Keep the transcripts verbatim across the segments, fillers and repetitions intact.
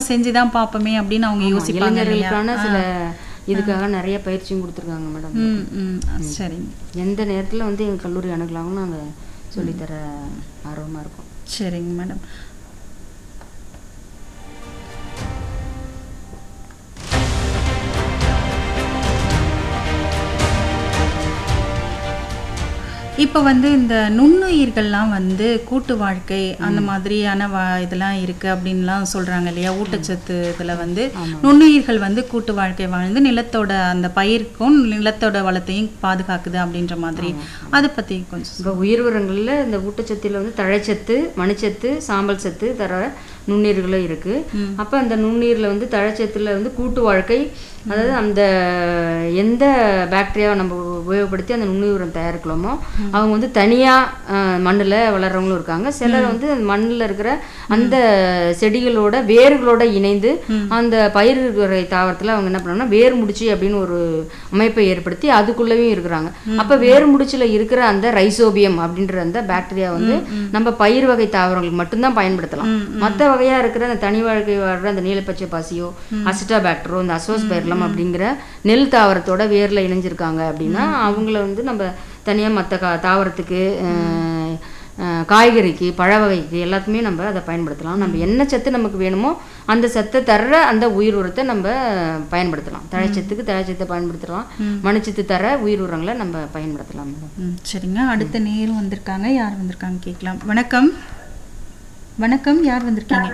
செஞ்சு தான் பார்ப்போமே அப்படின்னு அவங்க யோசிப்பாங்க. இளைஞர்களுக்கான சில இதுக்காக நிறைய பயிற்சியும் கொடுத்துருக்காங்க மேடம். ம் ம் சரிங்க. எந்த நேரத்தில் வந்து எங்கள் கல்லூரி அணுகலாம்னு நாங்கள் சொல்லித்தர ஆர்வமாக இருக்கோம். சரிங்க மேடம். இப்போ வந்து இந்த நுண்ணுயிர்கள்லாம் வந்து கூட்டு வாழ்க்கை அந்த மாதிரியான வா இதெல்லாம் இருக்குது அப்படின்லாம் சொல்கிறாங்க இல்லையா? ஊட்டச்சத்து இதில் வந்து நுண்ணுயிர்கள் வந்து கூட்டு வாழ்க்கை வாழ்ந்து நிலத்தோட அந்த பயிருக்கும் நிலத்தோட வளத்தையும் பாதுகாக்குது அப்படின்ற மாதிரி அதை பற்றி கொஞ்சம். இப்போ உயிர் உரங்களில் இந்த ஊட்டச்சத்தில் வந்து தழைச்சத்து, மணிச்சத்து, சாம்பல் சத்து தர நுண்ணுயிர்களும் இருக்குது. அப்போ அந்த நுண்ணுயிரில் வந்து தழைச்சத்தில் வந்து கூட்டு வாழ்க்கை, அதாவது அந்த எந்த பாக்டீரியாவை நம்ம உபயோகப்படுத்தி அந்த நுண்ணுயிர் உரம் தயாரிக்கலாமோ அவங்க வந்து தனியாக மண்ணில் வளர்கிறவங்களும் இருக்காங்க. சிலர் வந்து மண்ணில் இருக்கிற அந்த செடிகளோட வேர்களோட இணைந்து அந்த பயிர் வகை தாவரத்தில் அவங்க என்ன பண்ணாங்கன்னா வேர் முடிச்சு அப்படின்னு ஒரு அமைப்பை ஏற்படுத்தி அதுக்குள்ளேயும் இருக்கிறாங்க. அப்போ வேர் முடிச்சில் இருக்கிற அந்த ரைசோபியம் அப்படின்ற அந்த பாக்டீரியா வந்து நம்ம பயிர் வகை தாவரங்களுக்கு மட்டும்தான் பயன்படுத்தலாம். மற்ற வகையாக இருக்கிற அந்த தனி வாழ்க்கை வாழ்கிற அந்த நீலப்பச்சை பாசியோ அசிட்டா பாக்டரோ இந்த அசோஸ்பைர்லம் அப்படிங்கிற நெல் தாவரத்தோட வேரில் இணைஞ்சிருக்காங்க அப்படின்னா அவங்கள வந்து நம்ம தனியாக மற்ற கா தாவரத்துக்கு காய்கறிக்கு பழ வகைக்கு எல்லாத்துக்குமே நம்ம அதை பயன்படுத்தலாம். நம்ம என்ன சத்து நமக்கு வேணுமோ அந்த சத்தை தர்ற அந்த உயிர் உரத்தை நம்ம பயன்படுத்தலாம். தழைச்சத்துக்கு தழைச்சத்தை பயன்படுத்தலாம், மணிச்சத்து தர உயிர் உரங்களை நம்ம பயன்படுத்தலாம். சரிங்க. அடுத்த நேரம் வந்திருக்காங்க. யார் வந்திருக்காங்க கேட்கலாம். வணக்கம். வணக்கம். யார் வந்திருக்கீங்க?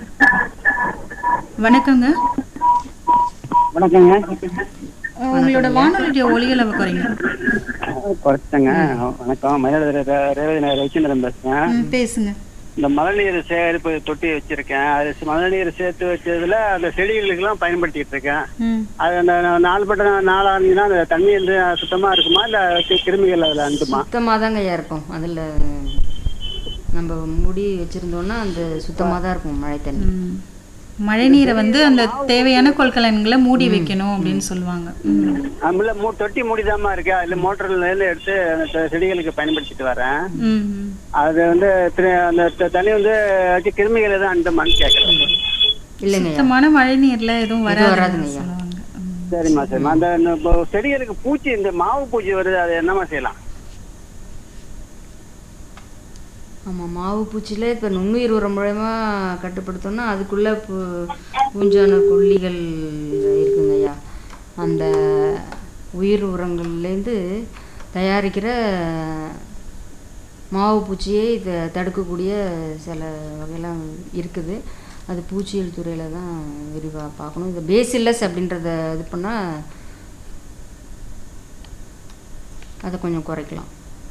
வணக்கங்க. வணக்கங்க. உங்களோட வானொலியுடைய ஒலிகளை குறைங்க. குறைச்சங்க. வணக்கம். மயிலாடுதுறை ரேவதி நகர் ரவிச்சந்திரன் பேசுறேன். பேசுங்க. இந்த மழைநீர் சேகரிப்பு தொட்டி வச்சிருக்கேன். அது மழைநீர் சேர்த்து வச்சதுல அந்த செடிகளுக்கு எல்லாம் பயன்படுத்திட்டு இருக்கேன். அது அந்த நாள்பட்ட நாளா இருந்தீங்கன்னா அந்த தண்ணி வந்து சுத்தமா இருக்குமா இல்ல கிருமிகள் அதுல அண்டுமா? சுத்தமா தாங்க இருக்கும். அதுல நம்ம மூடி வச்சிருந்தோம்னா அந்த சுத்தமா தான் இருக்கும் மழை தண்ணி. மழை நீரை வந்து அந்த தேவையான கொள்கலன்களை மூடி வைக்கணும் அப்படின்னு சொல்லுவாங்க. தொட்டி மூடிதாமா இருக்கு. அதுல மோட்டர்ல இருந்து எடுத்து அந்த செடிகளுக்கு பயன்படுத்திட்டு வரேன். அது வந்து அந்த தண்ணி வந்து கிருமிகள் எதுவும் அண்டமான்னு கேட்கறேன். இல்லைங்க, சுத்தமான மழை நீர்ல எதுவும் வராதுங்க. சரிம்மா சரிம்மா. அந்த செடிகளுக்கு பூச்சி இந்த மாவு பூச்சி வருது, அது என்னமா செய்யலாம்? ஆமாம், மாவு பூச்சியில் இப்போ நுண்ணுயிர் உரம் மூலமா கட்டுப்படுத்தோம்னா அதுக்குள்ளே பூ பூஞ்சான கொல்லிகள் இருக்குங்க ஐயா. அந்த உயிர் உரங்கள்லேருந்து தயாரிக்கிற மாவு பூச்சியை இதை தடுக்கக்கூடிய சில வகையெல்லாம் இருக்குது. அது பூச்சியல் துறையில் தான் விரிவாக பார்க்கணும். இந்த பேசில்லஸ் அப்படின்றத இது பண்ணால் அதை கொஞ்சம் குறைக்கலாம்.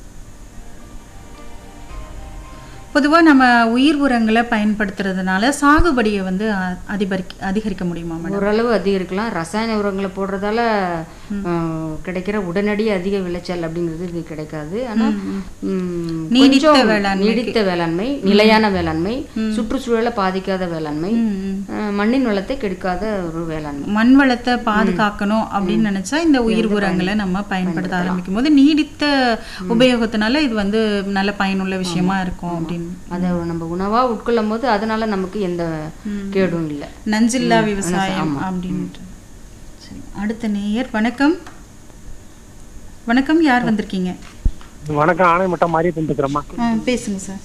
பொதுவாக நம்ம உயிர் உரங்களை பயன்படுத்துறதுனால சாகுபடியை வந்து அதிகரிக்க அதிகரிக்க முடியுமா மேடம்? ஓரளவு அதிகரிக்கலாம். ரசாயன உரங்களை போடுறதால கிடைக்கிற உடனடி அதிக விளைச்சல் அப்படிங்கிறது இது கிடைக்காது. ஆனால் நீடித்த வேளாண்மை, நீடித்த வேளாண்மை, நிலையான வேளாண்மை, சுற்றுச்சூழலை பாதிக்காத வேளாண்மை, மண்ணின் வளத்தை கெடுக்காத ஒரு வேளாண்மை. மண் வளத்தை பாதுகாக்கணும் அப்படின்னு நினைச்சா இந்த உயிர் உரங்களை நம்ம பயன்படுத்த ஆரம்பிக்கும் போது நீடித்த உபயோகத்தினால இது வந்து நல்ல பயனுள்ள விஷயமா இருக்கும் அப்படின்னு அதை நம்ம உணவா உட்கொள்ளும் போது அதனால நமக்கு எந்த கேடும் இல்லை. நஞ்சில்லா விவசாயம் அப்படின்ட்டு. சரி, அடுத்த நேயர். வணக்கம். வணக்கம். யார் வந்திருக்கீங்க? வணக்கம். ஆனைமட்டம் மாறி பேசுறேம்மா. பேசுங்க சார்.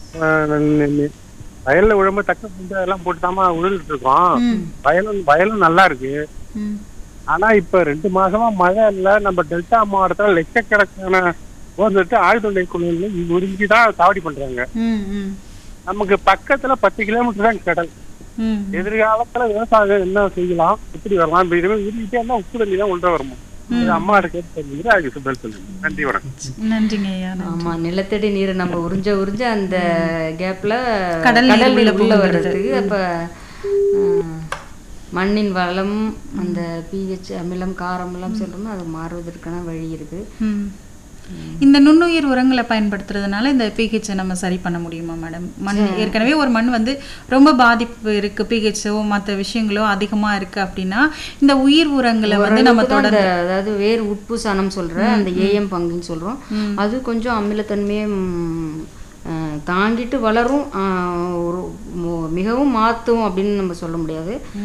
வயல்ல உழம்பு தக்க எல்லாம் போட்டுதாமா உழுதுட்டு இருக்கோம். வயலும் வயலும் நல்லா இருக்கு. ஆனா இப்ப ரெண்டு மாசமா மழை இல்ல. நம்ம டெல்டா மாவட்டத்துல லட்சக்கணக்கான வந்துட்டு ஆழ்துளை குழுவில் உறிஞ்சிதான் சாவடி பண்றாங்க. நமக்கு பக்கத்துல பத்து கிலோமீட்டர் தான் கடல். எதிர்காலத்துல விவசாயம் என்ன செய்யலாம், எப்படி வரலாம், உருகிட்டே இருந்தா உப்பு தண்ணி தான் உள்ள வருமா? அம்மா கேட்டு. நன்றி, வணக்கம். நன்றிங்க. ஆமா, நிலத்தடி நீரை நம்ம உறிஞ்ச உறிஞ்ச அந்த கேப்ல கடல் உள்ள வர்றதுக்கு அப்ப மண்ணின் வளம், அந்த பிஹெச் அமிலம், காரம் எல்லாம் சொல்றோம்னா அது மாறுவதற்கான வழி இருக்கு. இந்த நுண்ணுயிர் உரங்களை பயன்படுத்துறதுனால இந்த பிஹெச்சை நம்ம சரி பண்ண முடியுமா மேடம்? மண் ஏற்கனவே ஒரு மண் வந்து ரொம்ப பாதிப்பு இருக்கு, பிஹெச்சோ மற்ற விஷயங்களோ அதிகமா இருக்கு அப்படின்னா இந்த உயிர் உரங்களை வந்து நம்ம தொடர்ந்து, அதாவது வேர் உட்பூசானம் சொல்ற அந்த ஏஎம் பங்குன்னு சொல்றோம், அது கொஞ்சம் அமிலத்தன்மையை தாங்கிட்டு வளரும், ஒரு மிகவும் மாற்றும் அப்படின்னு நம்ம சொல்ல முடியாது.